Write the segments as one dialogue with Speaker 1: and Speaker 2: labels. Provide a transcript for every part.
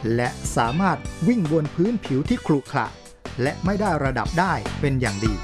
Speaker 1: และสามารถวิ่งบนพื้นผิวที่ขรุขระและไม่ได้ระดับได้เป็นอย่างดี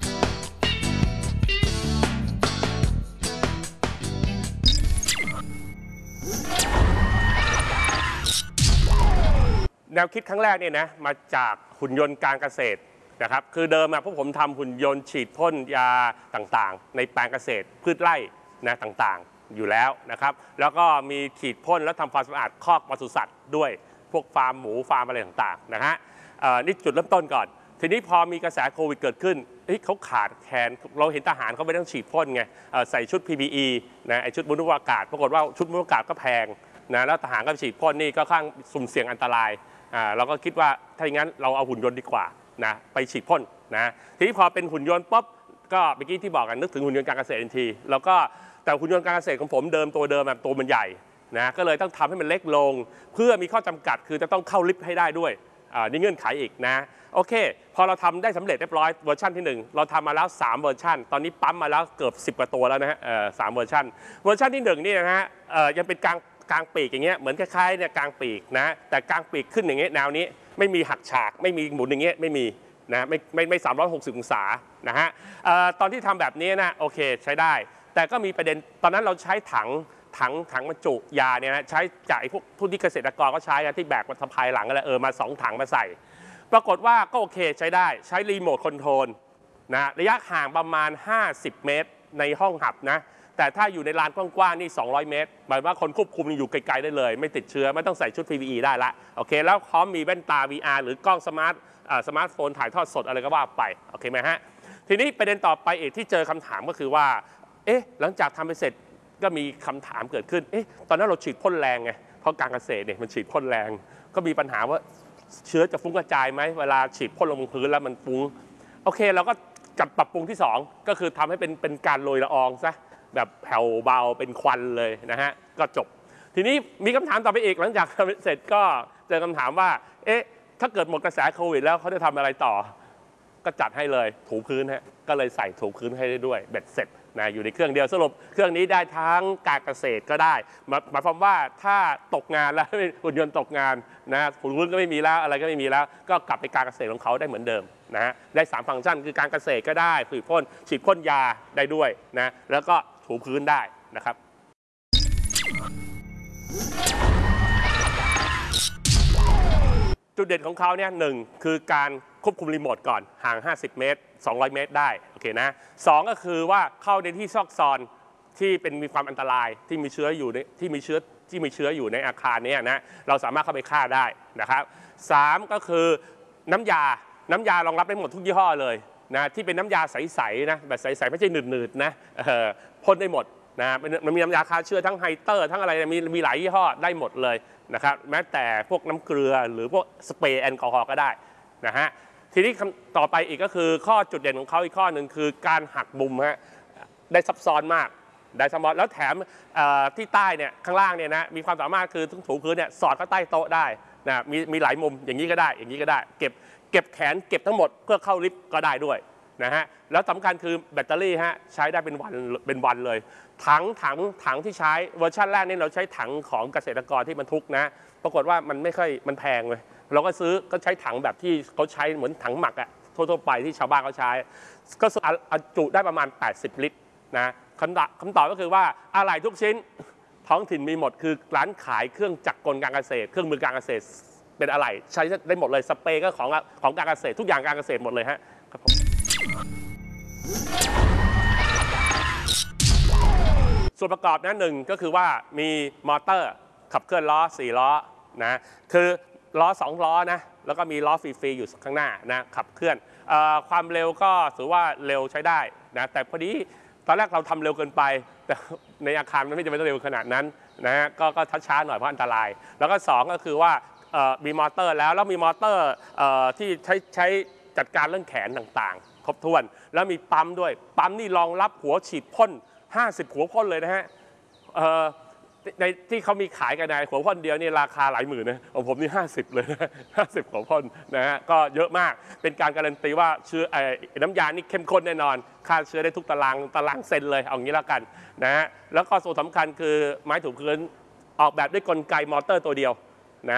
Speaker 2: แนวคิดครั้งแรกเนี่ยนะมาจากหุ่นยนต์การเกษตรนะครับคือเดิมพวกผมทำหุ่นยนต์ฉีดพ่นยาต่างๆในแปลงเกษตรพืชไร่นะต่างๆอยู่แล้วนะครับแล้วก็มีฉีดพ่นแล้วทำความสะอาดคอกปศุสัตว์ด้วยพวกฟาร์มหมูฟาร์มอะไรต่างๆนะฮะนี่จุดเริ่มต้นก่อนทีนี้พอมีกระแสโควิดเกิดขึ้นเขาขาดแคลนเราเห็นทหารเขาไม่ต้องฉีดพ่นไงใส่ชุด PPE นะไอชุดบรรลุอากาศปรากฏว่าชุดบรรลุอากาศก็แพงนะแล้วทหารก็ฉีดพ่นนี่ก็ข้างสุ่มเสี่ยงอันตรายเราก็คิดว่าถ้าอย่างนั้นเราเอาหุ่นยนต์ดีกว่านะไปฉีดพ่นนะทีนี้พอเป็นหุ่นยนต์ปุ๊บก็เมื่อกี้ที่บอกกันนึกถึงหุ่นยนต์การเกษตรทันทีแล้วก็แต่หุ่นยนต์การเกษตรของผมตัวเดิมแบบตัวมันใหญ่นะก็เลยต้องทำให้มันเล็กลงเพื่อมีข้อจำกัดคือจะต้องเข้าลิฟต์ให้ได้ด้วยนี่เงื่อนไขอีกนะโอเคพอเราทำได้สำเร็จเรียบร้อยเวอร์ชันที่1เราทำมาแล้ว3เวอร์ชันตอนนี้ปั๊มมาแล้วเกือบ10กว่าตัวแล้วนะฮะ3เวอร์ชันที่1นี่นะฮะยังเป็นกลางปีกอย่างเงี้ยเหมือนคล้ายๆเนี่ยกลางปีกนะแต่กลางปีกขึ้นอย่างเงี้ยแนวนี้ไม่มีหักฉากไม่มีหมุนอย่างเงี้ยไม่มีนะไม่360องศานะฮะตอนที่ทำแบบนี้นะโอเคใช้ได้แต่ก็มีประเด็นตอนนั้นเราใช้ถังบรรจุยาเนี่ยนะใช้จากพวกที่เกษตรกรก็ใช้ที่แบกมาสะพายหลังอะไรมา2ถังมาใส่ปรากฏว่าก็โอเคใช้ได้ใช้รีโมทคอนโทรลนะระยะห่างประมาณ50เมตรในห้องหับนะแต่ถ้าอยู่ในลานกว้างๆนี่200เมตรหมายว่าคนควบคุมอยู่ไกลๆได้เลยไม่ติดเชื้อไม่ต้องใส่ชุด PPE ได้ละโอเคแล้วพร้อมมีแว่นตา VR หรือกล้องสมาร์ทโฟนถ่ายทอดสดอะไรก็ว่าไปโอเคไหมฮะทีนี้ประเด็นต่อไปอีกที่เจอคำถามก็คือว่าหลังจากทำไปเสร็จก็มีคำถามเกิดขึ้นตอนนั้นเราฉีดพ่นแรงไงเพราะการเกษตรเนี่ยมันฉีดพ่นแรงก็มีปัญหาว่าเชื้อจะฟุ้งกระจายไหมเวลาฉีดพ่นลงพื้นแล้วมันฟุ้งโอเคเราก็จัดปรับปรุงที่2ก็คือทำให้เป็นการโรยละอองซะแบบแผ่วเบาเป็นควันเลยนะฮะก็จบทีนี้มีคำถามต่อไปอีกหลังจากเสร็จก็เจอคำถามว่าถ้าเกิดหมดกระแสโควิดแล้วเขาจะทำอะไรต่อก็จัดให้เลยถูพื้นฮะก็เลยใส่ถูพื้นให้ได้ด้วยเบ็ดเสร็จนะอยู่ในเครื่องเดียวสรุปเครื่องนี้ได้ทั้งการเกษตรก็ได้หมายความว่าถ้าตกงานแล้วหุ่นยนต์ตกงานนะถูพื้นก็ไม่มีแล้วอะไรก็ไม่มีแล้วก็กลับไปการเกษตรของเขาได้เหมือนเดิมนะฮะได้3ฟังก์ชันคือการเกษตรก็ได้ฉีดพ่นยาได้ด้วยนะแล้วก็ถูพื้นได้นะครับจุดเด่นของเขาเนี่ย1คือการควบคุมรีโมทก่อนห่าง50เมตร200เมตรได้โอเคนะ2ก็คือว่าเข้าในที่ซอกซอนที่มีความอันตรายที่มีเชื้ออยู่ในอาคารนี้นะเราสามารถเข้าไปฆ่าได้นะครับ3ก็คือน้ำยารองรับได้หมดทุกยี่ห้อเลยนะที่เป็นน้ำยาใสๆนะแบบใสๆไม่ใช่หนืดๆนะพ่นได้หมดนะมันมีน้ำยาฆ่าเชื้อทั้งไฮเตอร์ทั้งอะไรมีหลายยี่ห้อได้หมดเลยนะครับแม้แต่พวกน้ำเกลือหรือพวกสเปรย์แอลกอฮอล์ก็ได้นะฮะทีนี้ต่อไปอีกก็คือข้อจุดเด่นของเขาอีกข้อหนึ่งคือการหักมุมฮะได้ซับซ้อนมากได้ซับซ้อนแล้วแถมที่ใต้เนี่ยข้างล่างเนี่ยนะมีความสามารถคือถูพื้นเนี่ยสอดเข้าใต้โต๊ะได้นะมีหลายมุมอย่างนี้ก็ได้อย่างนี้ก็ได้เก็บแขนเก็บทั้งหมดเพื่อเข้าลิฟต์ก็ได้ด้วยนะฮะแล้วสำคัญคือแบตเตอรี่ฮะใช้ได้เป็นวันเลยถังที่ใช้เวอร์ชันแรกนี่เราใช้ถังของเกษตรกรที่บรรทุกนะปรากฏว่ามันแพงเลยเราก็ใช้ถังแบบที่เขาใช้เหมือนถังหมักอะทั่วไปที่ชาวบ้านเขาใช้ก็จุได้ประมาณ80ลิตรนะคำตอบก็คือว่าอะไหล่ทุกชิ้นท้องถิ่นมีหมดคือร้านขายเครื่องจักรกลการเกษตรเครื่องมือการเกษตรเป็นอะไหล่ใช้ได้หมดเลยสเปรย์ก็ของการเกษตรทุกอย่างการเกษตรหมดเลยฮะครับผมส่วนประกอบนะ1ก็คือว่ามีมอเตอร์ขับเคลื่อนล้อ4ล้อนะคือล้อ2ล้อนะแล้วก็มีล้อฟรีๆอยู่ข้างหน้านะขับเคลื่อนความเร็วก็ถือว่าเร็วใช้ได้นะแต่พอดีตอนแรกเราทำเร็วเกินไปแต่ในอาคารมันไม่จำเป็นต้องเร็วขนาดนั้นนะฮะก็ช้าๆหน่อยเพราะอันตรายแล้วก็2ก็คือว่ามีมอเตอร์แล้วมีมอเตอร์ที่ใช้จัดการเรื่องแขนต่างๆครบถ้วนแล้วมีปั๊มด้วยปั๊มนี่รองรับหัวฉีดพ่น50หัวพ่นเลยนะฮะในที่เขามีขายกันในหัวพ่นเดียวนี่ราคาหลายหมื่นนะของผมนี่50เลยนะ50หัวพ่นนะฮะก็เยอะมากเป็นการการันตีว่าเชื้อน้ำยานี่เข้มข้นแน่นอนฆ่าเชื้อได้ทุกตารางเซนเลยเอางี้แล้วกันนะฮะแล้วก็ส่วนสำคัญคือไม้ถูพื้นออกแบบด้วยกลไกมอเตอร์ตัวเดียว